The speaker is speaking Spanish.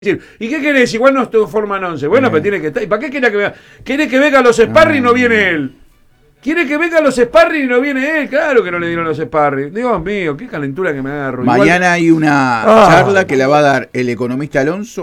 ¿Y qué querés? Igual no forman 11. Bueno, pero tiene que estar. ¿Y para qué quiere que venga? ¿Quiere que venga a los sparring y no viene él? ¿Quiere que venga a los sparring y no viene él? Claro que no le dieron los sparring. Dios mío, qué calentura que me agarro. Mañana hay una charla que la va a dar el economista Alonso